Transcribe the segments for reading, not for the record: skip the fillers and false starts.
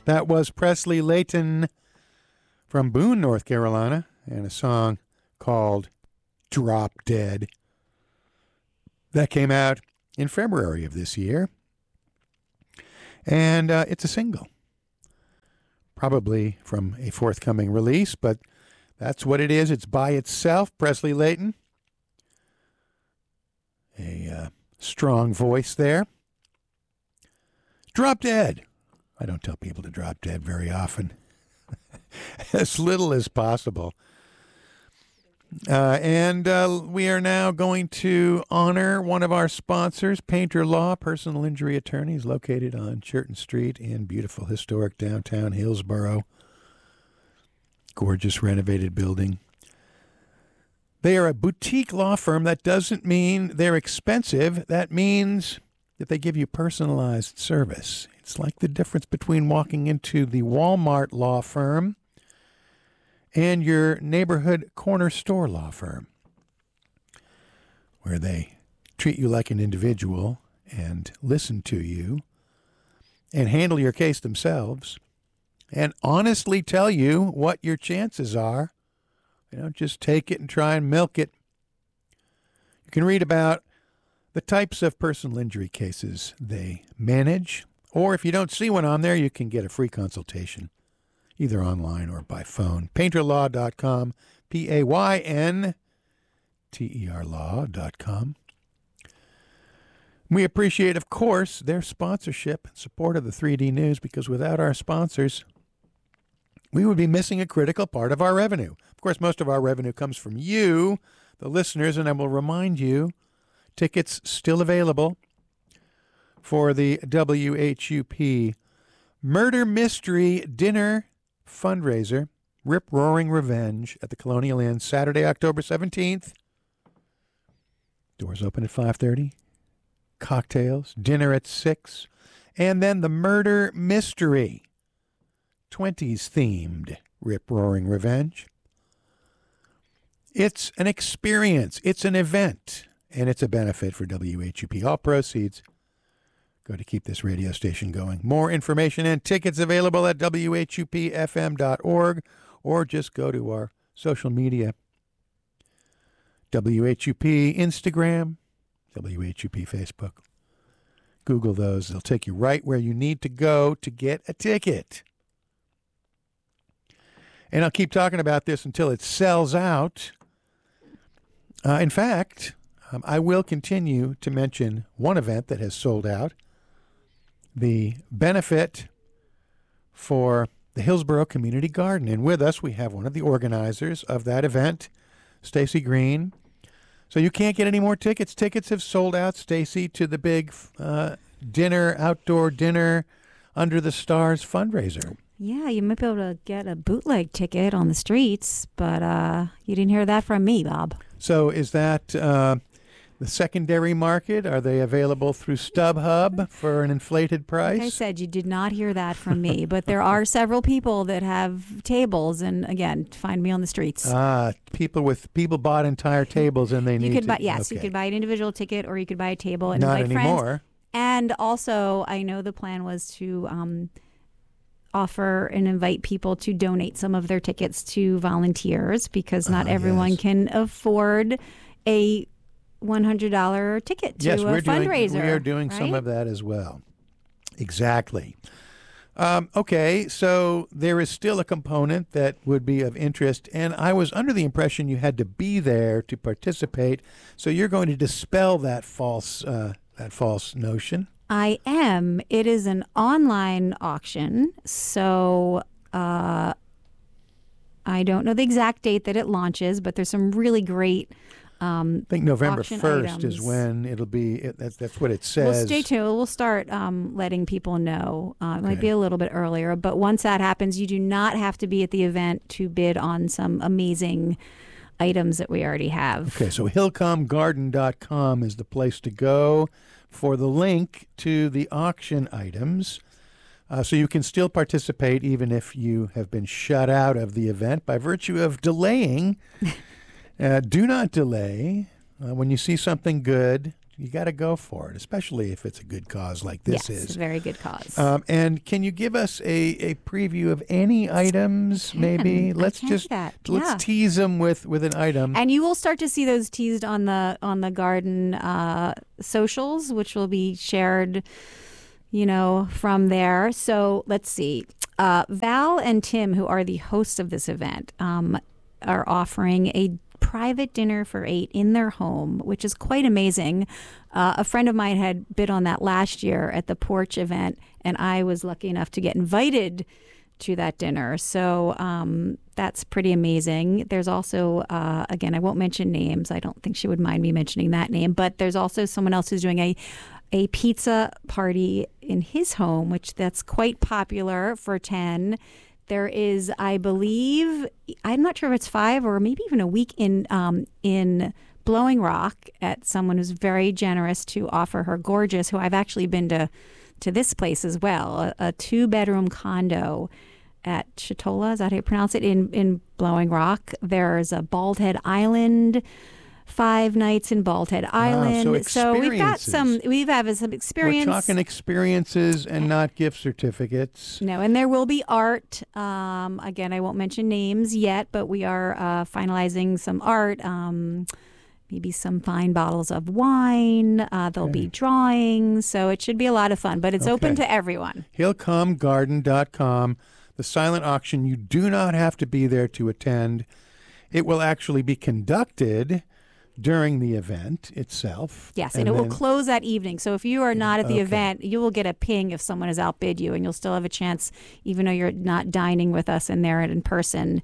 That was Presley Layton from Boone, North Carolina, and a song called Drop Dead. That came out in February of this year, and it's a single. Probably from a forthcoming release, but that's what it is. It's by itself. Presley Layton. A strong voice there. Drop Dead. I don't tell people to drop dead very often. As little as possible. And we are now going to honor one of our sponsors, Painter Law, personal injury attorneys located on Churton Street in beautiful historic downtown Hillsborough. Gorgeous renovated building. They are a boutique law firm. That doesn't mean they're expensive. That means that they give you personalized service. It's like the difference between walking into the Walmart law firm and your neighborhood corner store law firm, where they treat you like an individual and listen to you and handle your case themselves and honestly tell you what your chances are. They don't just take it and try and milk it. You can read about the types of personal injury cases they manage, or if you don't see one on there, you can get a free consultation, either online or by phone. Painterlaw.com, Payntr law.com. We appreciate, of course, their sponsorship and support of the 3D News, because without our sponsors, we would be missing a critical part of our revenue. Of course, most of our revenue comes from you, the listeners, and I will remind you, tickets still available for the WHUP Murder Mystery Dinner fundraiser, Rip Roaring Revenge, at the Colonial Inn, Saturday, October 17th. Doors open at 5:30. Cocktails, dinner at 6. And then the Murder Mystery, 20s themed Rip Roaring Revenge. It's an experience. It's an event. And it's a benefit for WHUP. All proceeds go to keep this radio station going. More information and tickets available at WHUPFM.org, or just go to our social media. WHUP Instagram, WHUP Facebook. Google those. They'll take you right where you need to go to get a ticket. And I'll keep talking about this until it sells out. In fact, I will continue to mention one event that has sold out. The benefit for the Hillsborough Community Garden. And with us, we have one of the organizers of that event, Stacy Green. So you can't get any more tickets. Tickets have sold out, Stacy, to the big outdoor dinner under the stars fundraiser. Yeah, you might be able to get a bootleg ticket on the streets, but you didn't hear that from me, Bob. So is that the secondary market? Are they available through StubHub for an inflated price? Like I said, you did not hear that from me, but there are several people that have tables, and again, find me on the streets. People bought entire tables, and they need to. Yes, okay. You could buy an individual ticket, or you could buy a table and not invite anymore. Friends. And also, I know the plan was to offer and invite people to donate some of their tickets to volunteers, because not everyone can afford a $100 ticket to a fundraiser. We are doing some of that as well. Exactly. Okay, so there is still a component that would be of interest, and I was under the impression you had to be there to participate, so you're going to dispel that false notion. I am. It is an online auction, so I don't know the exact date that it launches, but there's some really great I think November 1st items. Is when it'll be. That's what it says. Well, stay tuned. We'll start letting people know. It might be a little bit earlier, but once that happens, you do not have to be at the event to bid on some amazing items that we already have. Okay, so hillcomgarden.com is the place to go for the link to the auction items. So you can still participate even if you have been shut out of the event by virtue of delaying. Do not delay. When you see something good, You got to go for it, especially if it's a good cause like this yes, is. A very good cause. And can you give us a preview of any items? Maybe let's tease them with an item. And you will start to see those teased on the garden socials, which will be shared, from there. So let's see. Val and Tim, who are the hosts of this event, are offering a private dinner for 8 in their home, which is quite amazing. A friend of mine had bid on that last year at the Porch event, and I was lucky enough to get invited to that dinner. So that's pretty amazing. There's also, again, I won't mention names. I don't think she would mind me mentioning that name, but there's also someone else who's doing a pizza party in his home, which that's quite popular for 10. There is, I believe, I'm not sure if it's 5 or maybe even a week in Blowing Rock at someone who's very generous to offer her gorgeous, who I've actually been to this place as well, a 2-bedroom condo at Chatola, is that how you pronounce it, in Blowing Rock. There's a Bald Head Island, 5 nights in Bald Head Island. So we've got some experience. We're talking experiences and not gift certificates. No, and there will be art. Again, I won't mention names yet, but we are finalizing some art. Maybe some fine bottles of wine. There'll be drawings. So it should be a lot of fun, but it's open to everyone. HillcomGarden.com. The silent auction, you do not have to be there to attend. It will actually be conducted during the event itself. Yes, and it will close that evening. So if you are not at the event, you will get a ping if someone has outbid you, and you'll still have a chance, even though you're not dining with us and there in person,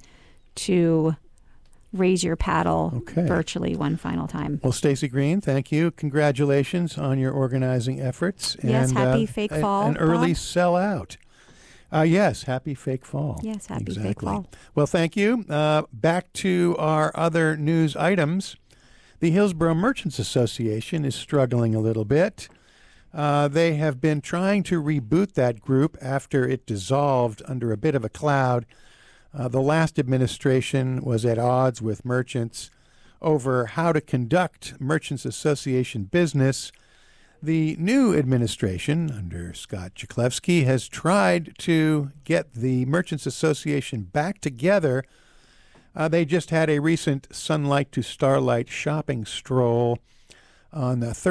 to raise your paddle virtually one final time. Well, Stacey Green, thank you. Congratulations on your organizing efforts. Yes, happy fake fall. An early sellout. Yes, happy fake fall. Yes, happy fake fall. Well, thank you. Back to our other news items. The Hillsborough Merchants Association is struggling a little bit. They have been trying to reboot that group after it dissolved under a bit of a cloud. The last administration was at odds with merchants over how to conduct Merchants Association business. The new administration, under Scott Jaklevsky, has tried to get the Merchants Association back together. They just had a recent Sunlight to Starlight shopping stroll on last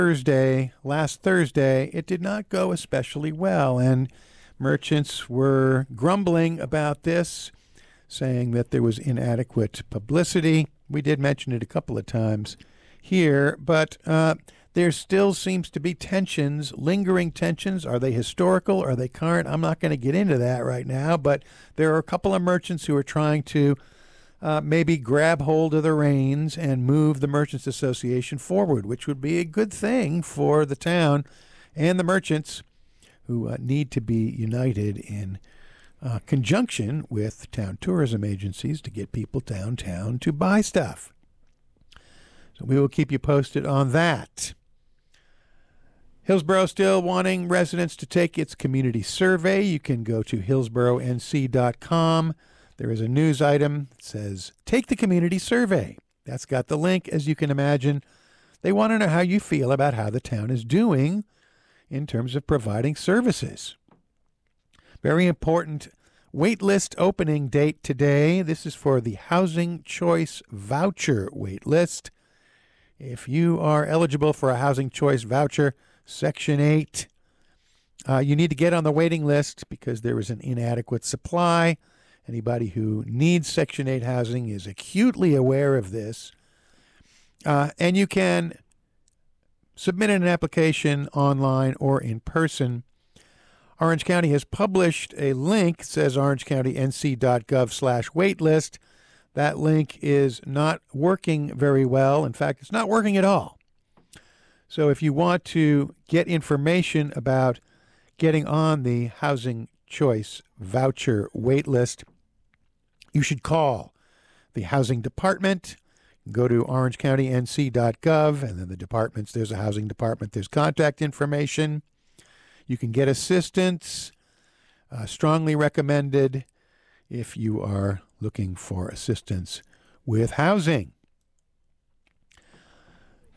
Thursday. It did not go especially well, and merchants were grumbling about this, saying that there was inadequate publicity. We did mention it a couple of times here, but there still seems to be tensions, lingering tensions. Are they historical? Are they current? I'm not going to get into that right now, but there are a couple of merchants who are trying to maybe grab hold of the reins and move the Merchants Association forward, which would be a good thing for the town and the merchants, who need to be united in conjunction with town tourism agencies to get people downtown to buy stuff. So we will keep you posted on that. Hillsborough still wanting residents to take its community survey. You can go to hillsboroughNC.com. There is a news item that says, take the community survey. That's got the link, as you can imagine. They want to know how you feel about how the town is doing in terms of providing services. Very important wait list opening date today. This is for the Housing Choice Voucher wait list. If you are eligible for a Housing Choice Voucher, Section 8, you need to get on the waiting list because there is an inadequate supply. Anybody who needs Section 8 housing is acutely aware of this. And you can submit an application online or in person. Orange County has published a link. It says orangecountync.gov/waitlist. That link is not working very well. In fact, it's not working at all. So if you want to get information about getting on the Housing Choice Voucher waitlist, you should call the Housing Department. Go to orangecountync.gov, and then the departments, there's a housing department, there's contact information. You can get assistance, strongly recommended if you are looking for assistance with housing.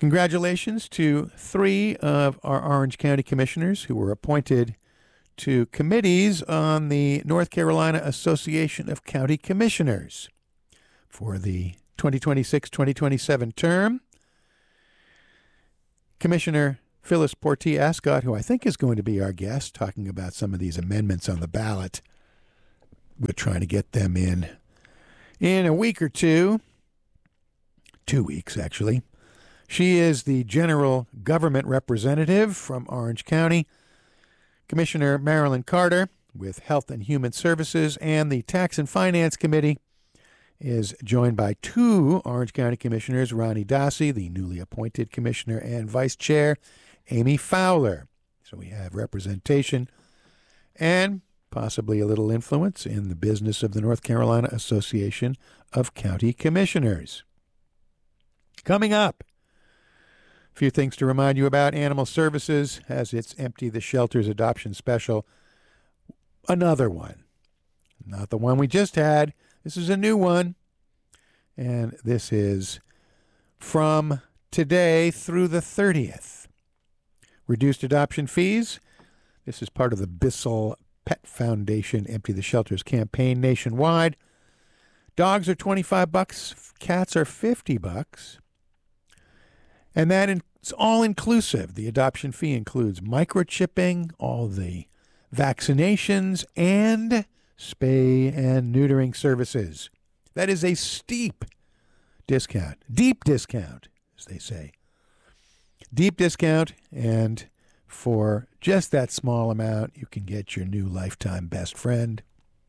Congratulations to 3 of our Orange County commissioners who were appointed to committees on the North Carolina Association of County Commissioners for the 2026-2027 term. Commissioner Phyllis Portia Ascott, who I think is going to be our guest, talking about some of these amendments on the ballot. We're trying to get them in a week or 2. 2 weeks, actually. She is the general government representative from Orange County. Commissioner Marilyn Carter with Health and Human Services and the Tax and Finance Committee is joined by 2 Orange County commissioners, Ronnie Dassey, the newly appointed commissioner, and Vice Chair Amy Fowler. So we have representation and possibly a little influence in the business of the North Carolina Association of County Commissioners. Coming up, a few things to remind you about. Animal Services has its Empty the Shelters adoption special. Another one. Not the one we just had. This is a new one. And this is from today through the 30th. Reduced adoption fees. This is part of the Bissell Pet Foundation Empty the Shelters campaign nationwide. Dogs are $25. Cats are $50. And that is all inclusive. The adoption fee includes microchipping, all the vaccinations, and spay and neutering services. That is a steep discount, deep discount, as they say. Deep discount, and for just that small amount, you can get your new lifetime best friend.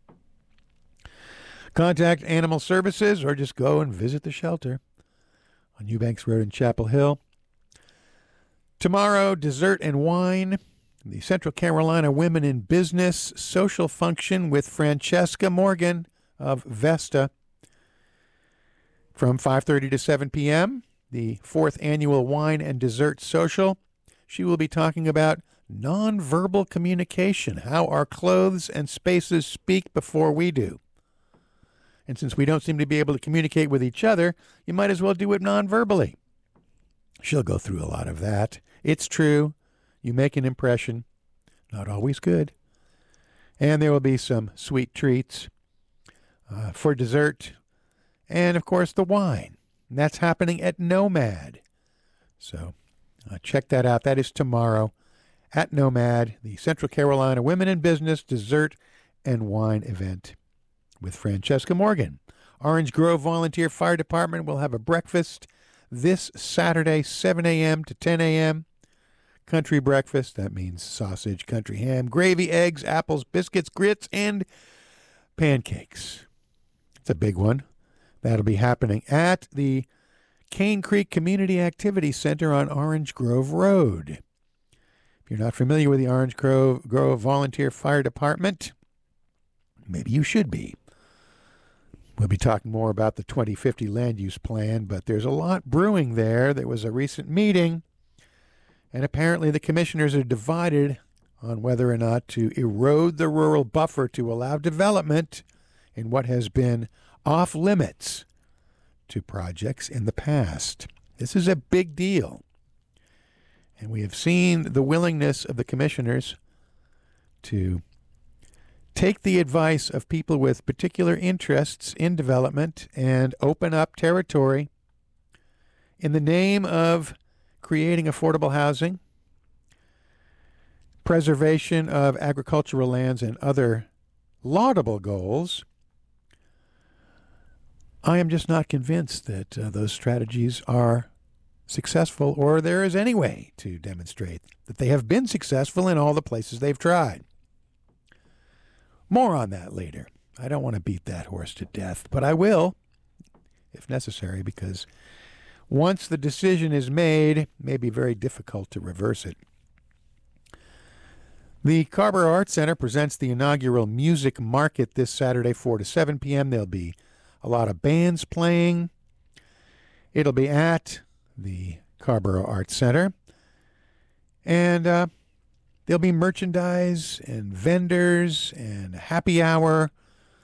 Contact Animal Services or just go and visit the shelter on Eubanks Road in Chapel Hill. Tomorrow, dessert and wine. The Central Carolina Women in Business social function with Francesca Morgan of Vesta from 5:30 to 7 p.m. The 4th annual wine and dessert social. She will be talking about nonverbal communication, how our clothes and spaces speak before we do. And since we don't seem to be able to communicate with each other, you might as well do it nonverbally. She'll go through a lot of that. It's true. You make an impression. Not always good. And there will be some sweet treats for dessert. And, of course, the wine. And that's happening at Nomad. So check that out. That is tomorrow at Nomad, the Central Carolina Women in Business Dessert and Wine event with Francesca Morgan. Orange Grove Volunteer Fire Department will have a breakfast this Saturday, 7 a.m. to 10 a.m. Country breakfast. That means sausage, country ham, gravy, eggs, apples, biscuits, grits, and pancakes. It's a big one. That'll be happening at the Cane Creek Community Activity Center on Orange Grove Road. If you're not familiar with the Orange Grove Volunteer Fire Department, maybe you should be. We'll be talking more about the 2050 land use plan, but there's a lot brewing there. There was a recent meeting, and apparently the commissioners are divided on whether or not to erode the rural buffer to allow development in what has been off limits to projects in the past. This is a big deal. And we have seen the willingness of the commissioners to take the advice of people with particular interests in development and open up territory in the name of creating affordable housing, preservation of agricultural lands, and other laudable goals. I am just not convinced that those strategies are successful, or there is any way to demonstrate that they have been successful in all the places they've tried. More on that later. I don't want to beat that horse to death, but I will, if necessary, because once the decision is made, it may be very difficult to reverse it. The Carver Arts Center presents the inaugural Music Market this Saturday, 4 to 7 p.m. There'll be a lot of bands playing. It'll be at the Carver Arts Center. And there'll be merchandise and vendors and happy hour.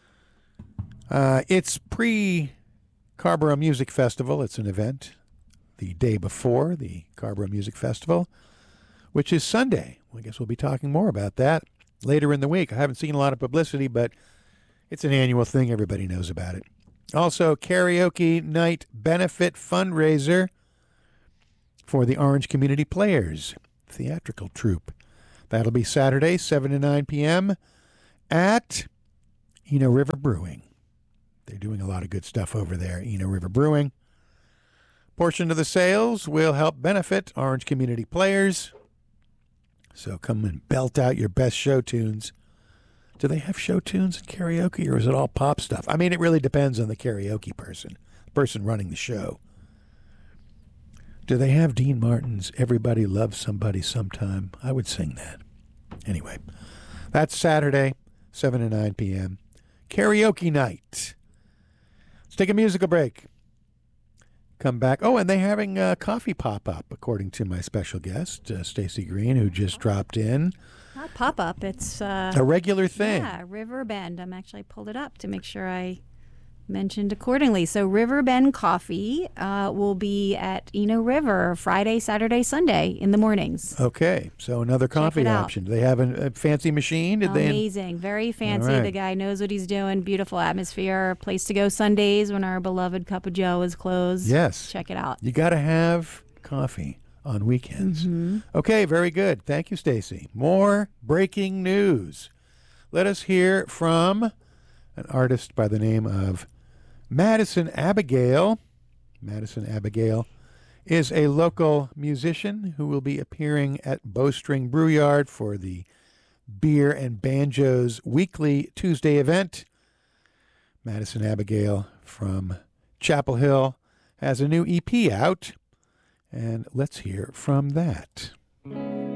It's pre-Carborough Music Festival. It's an event the day before the Carrboro Music Festival, which is Sunday. I guess we'll be talking more about that later in the week. I haven't seen a lot of publicity, but it's an annual thing. Everybody knows about it. Also, karaoke night benefit fundraiser for the Orange Community Players theatrical troupe. That'll be Saturday, 7 to 9 p.m. at Eno River Brewing. They're doing a lot of good stuff over there, Eno River Brewing. Portion of the sales will help benefit Orange Community Players. So come and belt out your best show tunes. Do they have show tunes in karaoke, or is it all pop stuff? I mean, it really depends on the karaoke person, the person running the show. Do they have Dean Martin's Everybody Loves Somebody Sometime? I would sing that. Anyway, that's Saturday, 7 to 9 p.m. Karaoke night. Let's take a musical break. Come back. Oh, and they're having a coffee pop-up, according to my special guest, Stacy Green, who just dropped in. Not pop-up. It's a regular thing. Yeah, River Bend. I'm actually pulled it up to make sure I mentioned accordingly. So River Bend Coffee will be at Eno River Friday, Saturday, Sunday in the mornings. Okay, so another coffee option. Do they have a fancy machine? Amazing. Very fancy. Right. The guy knows what he's doing. Beautiful atmosphere. Place to go Sundays when our beloved Cup of Joe is closed. Yes. Check it out. You got to have coffee on weekends. Mm-hmm. Okay, very good. Thank you, Stacy. More breaking news. Let us hear from an artist by the name of Madison Abigail. Madison Abigail is a local musician who will be appearing at Bowstring Brewyard for the Beer and Banjos weekly Tuesday event. Madison Abigail from Chapel Hill has a new EP out, and let's hear from that.